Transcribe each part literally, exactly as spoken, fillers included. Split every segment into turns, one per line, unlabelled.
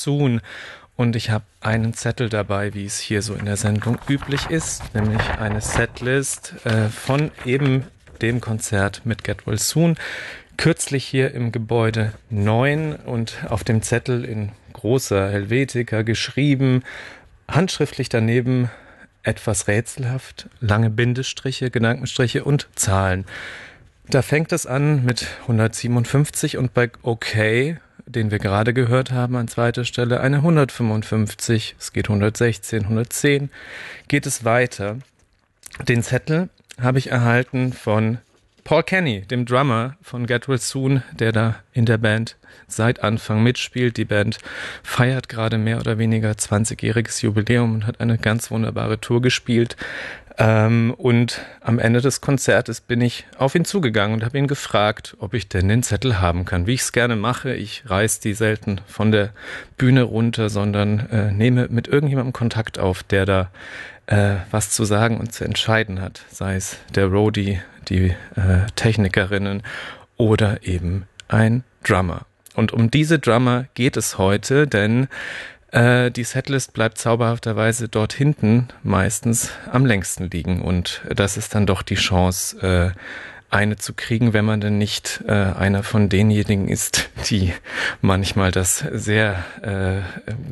Soon. Und ich habe einen Zettel dabei, wie es hier so in der Sendung üblich ist, nämlich eine Setlist äh, von eben dem Konzert mit Get Well Soon. Kürzlich hier im Gebäude neun und auf dem Zettel in großer Helvetica geschrieben, handschriftlich daneben etwas rätselhaft, lange Bindestriche, Gedankenstriche und Zahlen. Da fängt es an mit hundertsiebenundfünfzig und bei OK, den wir gerade gehört haben an zweiter Stelle, eine hundertfünfundfünfzig, es geht hundertsechzehn, hundertzehn, geht es weiter. Den Zettel habe ich erhalten von Paul Kenny, dem Drummer von Get Well Soon, der da in der Band seit Anfang mitspielt. Die Band feiert gerade mehr oder weniger zwanzigjähriges Jubiläum und hat eine ganz wunderbare Tour gespielt. Ähm, und am Ende des Konzertes bin ich auf ihn zugegangen und habe ihn gefragt, ob ich denn den Zettel haben kann. Wie ich es gerne mache, ich reiß die selten von der Bühne runter, sondern äh, nehme mit irgendjemandem Kontakt auf, der da äh, was zu sagen und zu entscheiden hat. Sei es der Roadie, die äh, Technikerinnen oder eben ein Drummer. Und um diese Drummer geht es heute, denn äh, die Setlist bleibt zauberhafterweise dort hinten meistens am längsten liegen. Und das ist dann doch die Chance, äh, eine zu kriegen, wenn man denn nicht äh, einer von denjenigen ist, die manchmal das sehr, äh,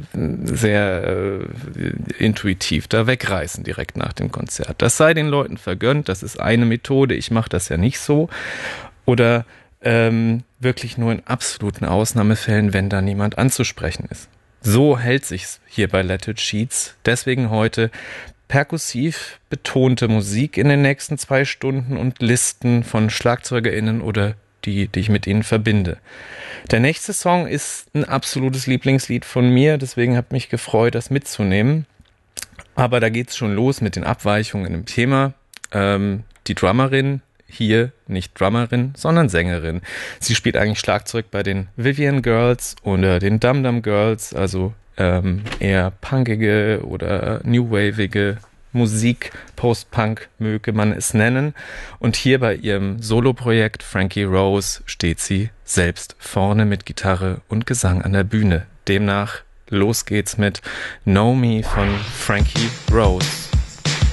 sehr äh, intuitiv da wegreißen direkt nach dem Konzert. Das sei den Leuten vergönnt, das ist eine Methode, ich mache das ja nicht so. Oder ähm, wirklich nur in absoluten Ausnahmefällen, wenn da niemand anzusprechen ist. So hält sich's hier bei Let It Sheets. Deswegen heute perkussiv betonte Musik in den nächsten zwei Stunden und Listen von SchlagzeugerInnen oder die, die ich mit ihnen verbinde. Der nächste Song ist ein absolutes Lieblingslied von mir, deswegen habe ich mich gefreut, das mitzunehmen. Aber da geht's schon los mit den Abweichungen im Thema. Ähm, die Drummerin, hier nicht Drummerin, sondern Sängerin. Sie spielt eigentlich Schlagzeug bei den Vivian Girls oder den Dum Dum Girls, also ähm, eher punkige oder new-wavige Musik, Post-Punk möge man es nennen. Und hier bei ihrem Soloprojekt Frankie Rose steht sie selbst vorne mit Gitarre und Gesang an der Bühne. Demnach los geht's mit Know Me von Frankie Rose.